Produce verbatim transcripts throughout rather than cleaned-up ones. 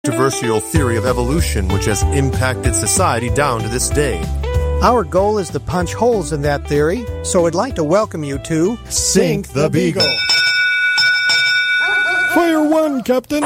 controversial theory of evolution which has impacted society down to this day. Our goal is to punch holes in that theory, so I'd like to welcome you to Sink the Beagle. Fire one, Captain.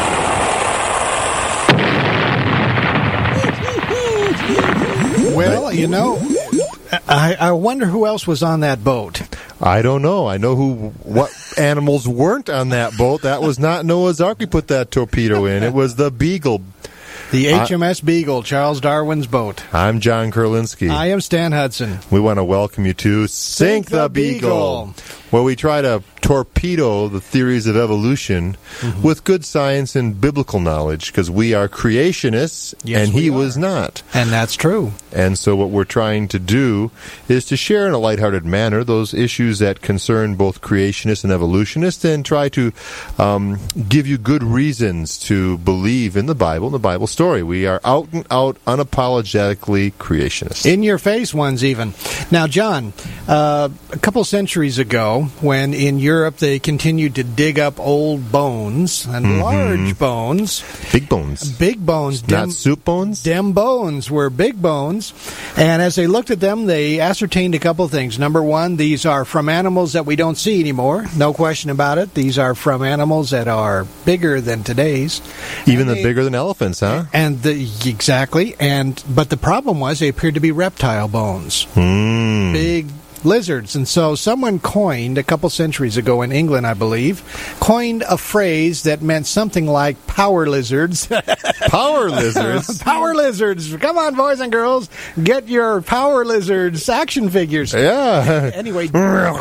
Well, you know, I, I wonder who else was on that boat. I don't know. I know who, what animals weren't on that boat. That was not Noah's Ark we put that torpedo in. It was the Beagle. The H M S Beagle, Charles Darwin's boat. I'm John Kurlinski. I am Stan Hudson. We want to welcome you to Sink, Sink the, the Beagle, Beagle, where we try to torpedo the theories of evolution mm-hmm. with good science and biblical knowledge, because we are creationists, yes, and he are. was not. And that's true. And so what we're trying to do is to share in a lighthearted manner those issues that concern both creationists and evolutionists, and try to um, give you good reasons to believe in the Bible and the Bible story. We are out and out, unapologetically creationists. In your face ones, even. Now, John, uh, a couple centuries ago, when in Europe they continued to dig up old bones, and mm-hmm. large bones. Big bones. Big bones. Not dem, soup bones? Dem bones were big bones. And as they looked at them, they ascertained a couple things. Number one, these are from animals that we don't see anymore. No question about it. These are from animals that are bigger than today's. Even the they, bigger than elephants, huh? And the, exactly. And but the problem was they appeared to be reptile bones. Mm. Big lizards. And so someone coined, a couple centuries ago in England, I believe, coined a phrase that meant something like power lizards. Power lizards? Power lizards. Come on, boys and girls. Get your power lizards action figures. Yeah. Anyway. You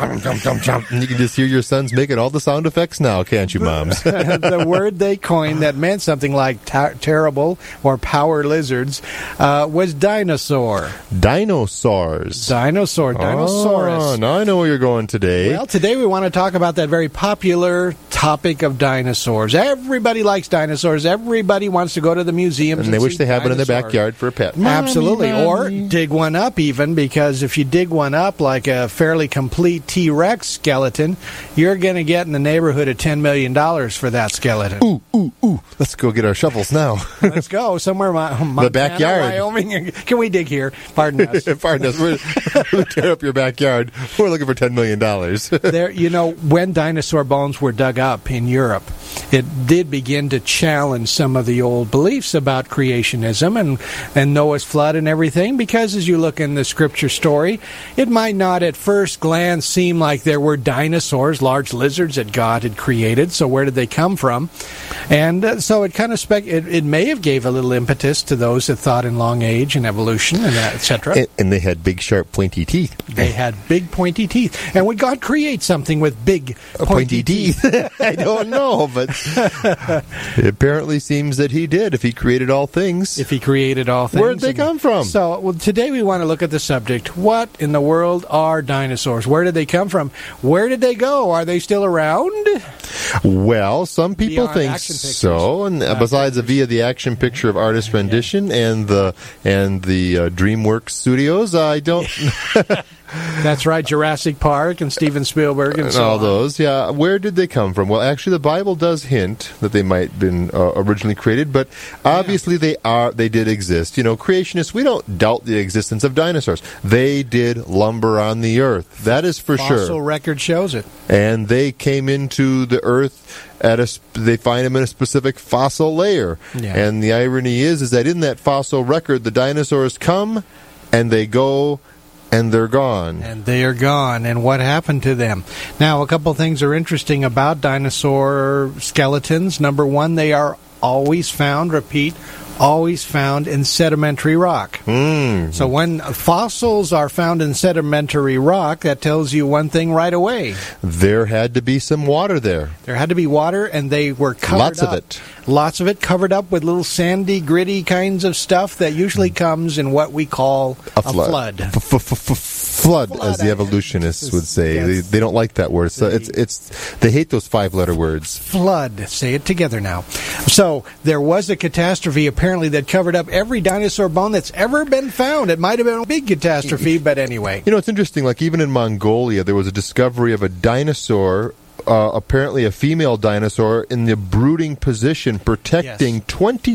can just hear your sons making all the sound effects now, can't you, moms? The word they coined that meant something like ta- terrible or power lizards uh, was dinosaur. Dinosaurs. Dinosaur. Dinosaur. Oh, now I know where you're going today. Well, today we want to talk about that very popular topic of dinosaurs. Everybody likes dinosaurs. Everybody wants to go to the museums and, and they see wish they had one in their backyard for a pet. Mommy, Absolutely. mommy. Or dig one up even, because if you dig one up like a fairly complete T-Rex skeleton, you're going to get in the neighborhood of ten million dollars for that skeleton. Ooh, ooh, ooh. Let's go get our shovels now. Let's go. Somewhere in Montana, the backyard. Wyoming. Can we dig here? Pardon us. Pardon us. We're, we'll tear up your backyard. We're looking for ten million dollars. There, you know, when dinosaur bones were dug up in Europe, it did begin to challenge some of the old beliefs about creationism and, and Noah's flood and everything, because as you look in the scripture story, it might not at first glance seem like there were dinosaurs, large lizards that God had created, so where did they come from? And uh, so it kind of spec- it, it may have gave a little impetus to those that thought in long age and evolution and et cetera. And, and they had big, sharp, pointy teeth. They had big, pointy teeth. And would God create something with big, pointy, pointy teeth? teeth? I don't know, but it apparently seems that he did. If he created all things. If he created all things. Where did they come from? So well, today we want to look at the subject. What in the world are dinosaurs? Where did they come from? Where did they go? Are they still around? Well, some people Beyond think so. And uh, besides via the action picture of artist rendition yeah. and the and the uh, DreamWorks Studios, I don't... That's right, Jurassic Park and Steven Spielberg and, and so all on. those. Yeah, where did they come from? Well, actually, the Bible does hint that they might have been uh, originally created, but obviously yeah. they are. They did exist. You know, creationists, we don't doubt the existence of dinosaurs. They did lumber on the earth. That is for Fossil sure. Fossil record shows it. And they came into the earth at a. They find them in a specific fossil layer. Yeah. And the irony is, is that in that fossil record, the dinosaurs come and they go. And they're gone. And they are gone. And what happened to them? Now, a couple things are interesting about dinosaur skeletons. Number one, they are always found, repeat, always found in sedimentary rock. Mm. So when fossils are found in sedimentary rock, that tells you one thing right away. There had to be some water there. There had to be water, and they were covered Lots up. of it. Lots of it covered up with little sandy, gritty kinds of stuff that usually comes in what we call a flood. A flood. Flood, as the evolutionists would say. Yes. They, they don't like that word. So it's it's they hate those five-letter words. Flood. Say it together now. So there was a catastrophe apparently that covered up every dinosaur bone that's ever been found. It might have been a big catastrophe, but anyway. You know, it's interesting. Like even in Mongolia, there was a discovery of a dinosaur uh, apparently a female dinosaur in the brooding position, protecting Yes. twenty